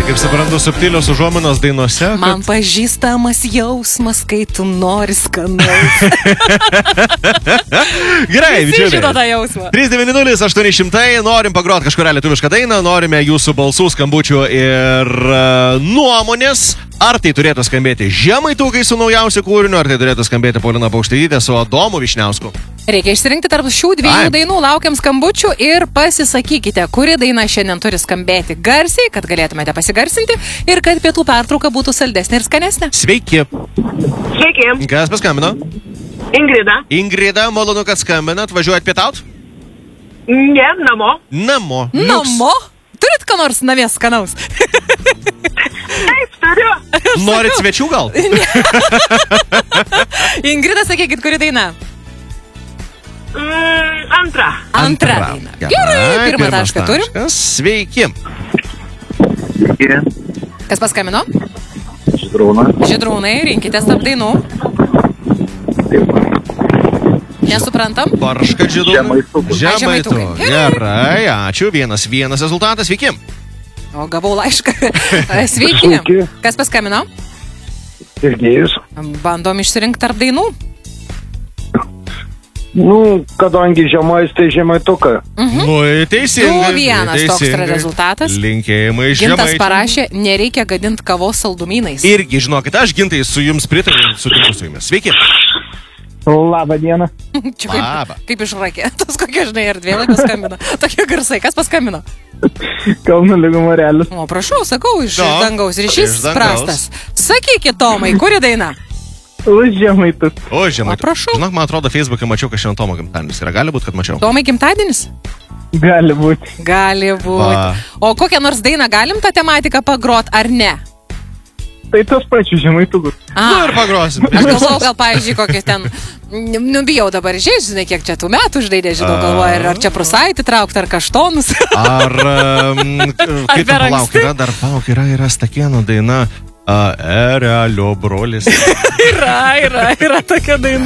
kaip suprantu, subtilios užuominos dainose. Man pažįstamas jausmas, kai tu nori skanaus. Gerai, Visi žino tą jausmą. 390-800, norim pagroti kažkurią lietuvišką dainą, norime jūsų balsų, skambučių ir nuomonės. Ar tai turėtų skambėti Žemaitukai su naujausiu kūriniu, ar tai turėtų skambėti Paulina Paukštaitytė su Adomu Vyšniausku? Reikia išsirinkti tarp šių dviejų dainų, laukiam skambučių ir pasisakykite, kuri daina šiandien turi skambėti garsiai, kad galėtumėte pasigarsinti ir kad pietų pertrauka būtų saldesnė ir skanesnė. Sveiki. Sveiki. Kas paskambino? Ingrida. Ingrida, malonu, kad skambinat. Važiuojat pietaut? Ne, namo. Namo. Namo? Turit ką nors namie skanaus? Taip, turiu. Norit svečių gal? Ingrida, sakykit, kuri daina? Antra. Antra daina. Gerai, pirmą tašką turim. Sveiki. Sveiki. Kas paskambino? Žydrūnas. Žydrūnai, rinkitės tarp dainų. Nesuprantam? Barška Žydrūnai. Žemaitukai. Žemaitukai. Gerai, ačiū. 1-1 rezultatas. Sveiki. O, gavau laišką. Sveiki. Sveiki. Kas paskambino? Sergejus. Bandom išsirinkti tarp dainų. Nu, kadangi žemais, tai žemaitukai. Nu, teisingai. 2-1 toks yra rezultatas. Linkėjimai Gintas Žemaičiui. parašė, nereikia gadinti kavos saldumynais. Irgi, žinokit, aš Gintai su jums pritariu, sutinku su jumis. Sveiki. Labą dieną. Čia Labą. kaip iš raketos, kokie, žinai, erdvėlai paskambino. Tokie garsai. Kas paskambino? Kauno Lygų Morelis. O, prašau, sakau, iš No, dangaus. Ryšys iš dangaus. prastas. Sakykit, Tomai, kuri daina? Už žemaitus. O, Žemaitų. O, prašau. Žinok, man atrodo, Facebook'e mačiau, kad šiandien Tomo gimtadienis yra. Gali būti, kad mačiau. Tomai gimtadienis? Gali būti. Gali būti. Va. O kokią nors dainą galim tą tematiką pagrot, ar ne? Tai tos pačius žemaitukus. Nu ir pagrosim. Aš galvoju, gal, pavyzdžiui, kokie ten, bijau dabar, žinai, kiek čia tų metų žaidė, žinau, galvoju, ar čia Prusaitį traukti, ar Kaštonus. Ar, kaip per palauk, anksti? yra dar, palauk, yra Stakėno daina Erelio brolis. Yra tokia daina.